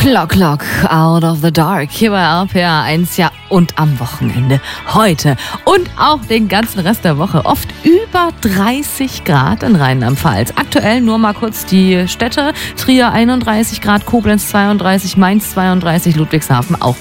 Clock, out of the dark, hier bei RPR 1, ja, und am Wochenende, heute und auch den ganzen Rest der Woche, oft über 30 Grad in Rheinland-Pfalz. Aktuell nur mal kurz die Städte, Trier 31 Grad, Koblenz 32, Mainz 32, Ludwigshafen auch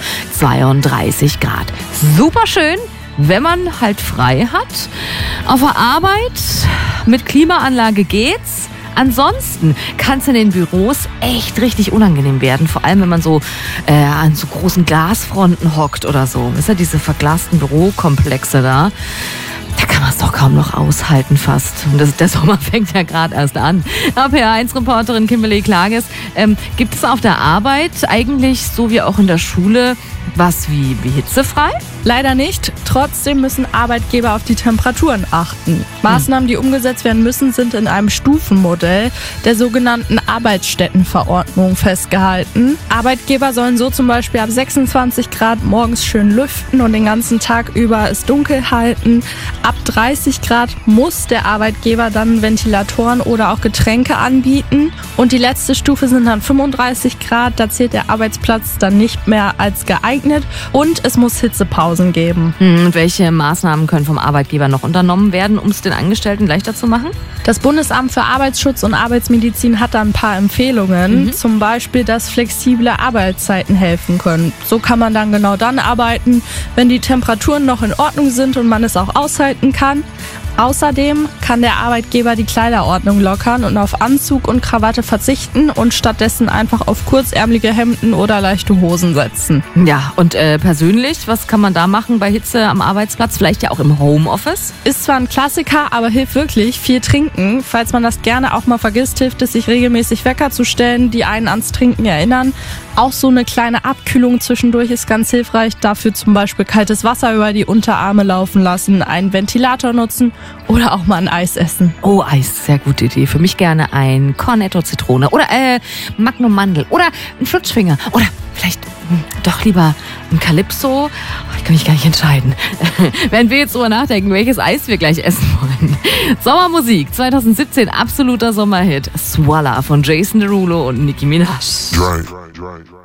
32 Grad. Super schön, wenn man halt frei hat. Auf der Arbeit mit Klimaanlage geht's. Ansonsten kann es in den Büros echt richtig unangenehm werden, vor allem wenn man so an so großen Glasfronten hockt oder so. Ist ja diese verglasten Bürokomplexe da. Da kann man es doch kaum noch aushalten fast. Und der Sommer fängt ja gerade erst an. RPR1-Reporterin Kimberly Klages, gibt es auf der Arbeit eigentlich, so wie auch in der Schule, was wie hitzefrei? Leider nicht. Trotzdem müssen Arbeitgeber auf die Temperaturen achten. Maßnahmen, die umgesetzt werden müssen, sind in einem Stufenmodell der sogenannten Arbeitsstättenverordnung festgehalten. Arbeitgeber sollen so zum Beispiel ab 26 Grad morgens schön lüften und den ganzen Tag über es dunkel halten. Ab 30 Grad muss der Arbeitgeber dann Ventilatoren oder auch Getränke anbieten. Und die letzte Stufe sind dann 35 Grad. Da zählt der Arbeitsplatz dann nicht mehr als geeignet. Und es muss Hitzepausen geben. Und welche Maßnahmen können vom Arbeitgeber noch unternommen werden, um es den Angestellten leichter zu machen? Das Bundesamt für Arbeitsschutz und Arbeitsmedizin hat da ein paar Empfehlungen. Zum Beispiel, dass flexible Arbeitszeiten helfen können. So kann man dann genau dann arbeiten, wenn die Temperaturen noch in Ordnung sind und man es auch aushalten kann. Außerdem kann der Arbeitgeber die Kleiderordnung lockern und auf Anzug und Krawatte verzichten und stattdessen einfach auf kurzärmelige Hemden oder leichte Hosen setzen. Ja, und persönlich, was kann man da machen bei Hitze am Arbeitsplatz? Vielleicht ja auch im Homeoffice? Ist zwar ein Klassiker, aber hilft wirklich. Viel trinken. Falls man das gerne auch mal vergisst, hilft es, sich regelmäßig Wecker zu stellen, die einen ans Trinken erinnern. Auch so eine kleine Abkühlung zwischendurch ist ganz hilfreich. Dafür zum Beispiel kaltes Wasser über die Unterarme laufen lassen, einen Ventilator nutzen oder auch mal ein Eis essen. Oh, Eis, sehr gute Idee. Für mich gerne ein Cornetto Zitrone oder Magnum Mandel oder ein Flutschfinger oder vielleicht doch lieber ein Calypso. Ich kann mich gar nicht entscheiden. Werden wir jetzt drüber nachdenken, welches Eis wir gleich essen wollen. Sommermusik 2017, absoluter Sommerhit. Swalla von Jason Derulo und Nicki Minaj. Dry.